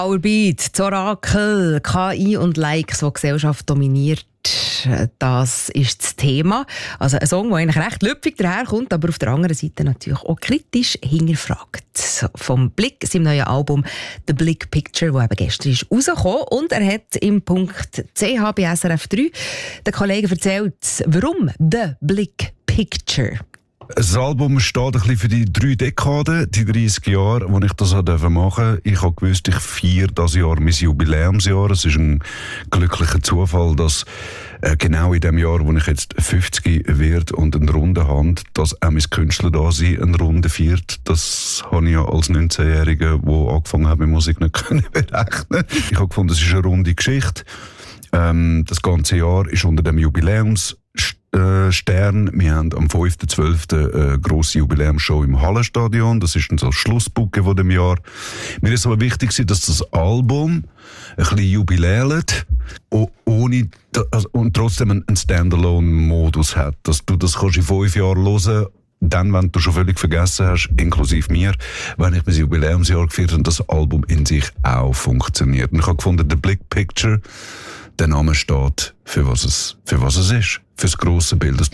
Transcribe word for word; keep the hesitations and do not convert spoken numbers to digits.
Powerbeat, das Orakel, K I und Likes, die Gesellschaft dominiert. Das ist das Thema. Also ein Song, der eigentlich recht lüpfig daherkommt, aber auf der anderen Seite natürlich auch kritisch hinterfragt. Vom Blick, seinem neuen Album «The Blick Picture», das eben gestern ist rausgekommen. Und er hat im Punkt C H bei S R F drei den Kollegen erzählt, warum «The Blick Picture». Das Album steht ein bisschen für die drei Dekaden, die dreißig Jahre, wo ich das machen durfte. Ich habe gewusst, ich feiere dieses Jahr mein Jubiläumsjahr. Es ist ein glücklicher Zufall, dass äh, genau in dem Jahr, wo ich jetzt fünfzig werde und eine Runde habe, dass auch mein Künstlerdasein eine Runde feiert. Das habe ich ja als neunzehnjähriger, der angefangen hat mit Musik, nicht können berechnen. Ich habe gefunden, es ist eine runde Geschichte. Ähm, das ganze Jahr ist unter dem Jubiläums Stern. Wir haben am fünften zwölften eine grosse Jubiläumsshow im Hallenstadion. Das ist dann so das Schlussbucke von dem Jahr. Mir ist aber wichtig, dass das Album ein bisschen jubiläert ohne, also, und trotzdem einen Standalone-Modus hat. Dass du das kannst in fünf Jahren hören, dann, wenn du schon völlig vergessen hast, inklusive mir, wenn ich mein Jubiläumsjahr gefeiert habe und das Album in sich auch funktioniert. Und ich habe gefunden, «The Blick Picture», der Name steht für was es, für was es ist, für das grosse Bild.